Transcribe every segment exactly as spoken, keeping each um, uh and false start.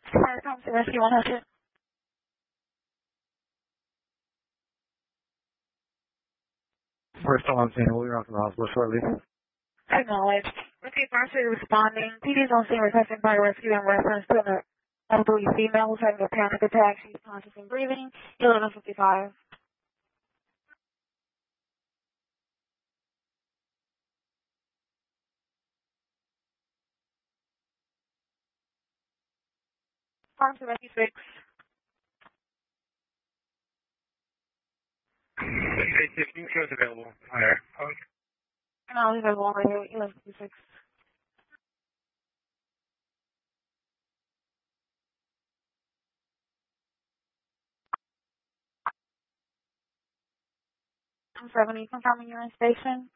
Fire Thompson Rescue one hundred. We're still on scene. We'll be around from the hospital shortly. Acknowledged. Okay, firstly responding. P D's on scene requesting fire rescue in reference to an elderly female who's having a panic attack. She's conscious and breathing. eleven fifty-five. Thompson Rescue six. fifteen shows available. Higher. No, he's available right here. eleven fifty-six. I'm seventy, confirming you're in station.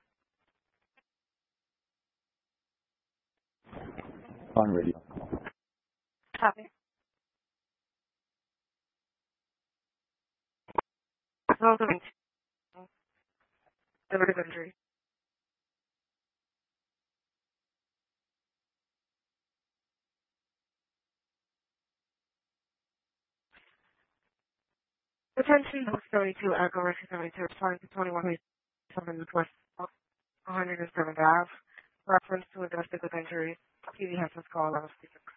On radio. Copy. Welcome. Delivered injury. Attention, Box thirty-two, Echo Rescue seventy-two, responding to twenty-one something request one hundred seven Ave. Reference to a domestic with injuries. P D has this call eleven fifty-six.